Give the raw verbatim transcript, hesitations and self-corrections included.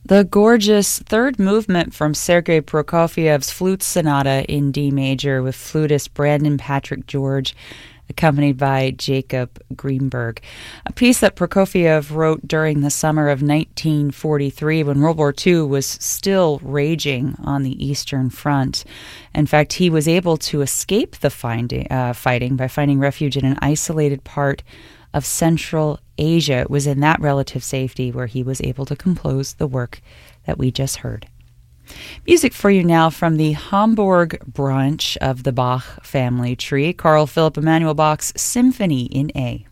The gorgeous third movement from Sergei Prokofiev's Flute Sonata in D major with flutist Brandon Patrick George, accompanied by Jacob Greenberg. A piece that Prokofiev wrote during the summer of nineteen forty-three when World War Two was still raging on the Eastern Front. In fact, he was able to escape the finding, uh, fighting by finding refuge in an isolated part of Central Asia. It was in that relative safety where he was able to compose the work that we just heard. Music for you now from the Hamburg branch of the Bach family tree, Carl Philipp Emanuel Bach's Symphony in A.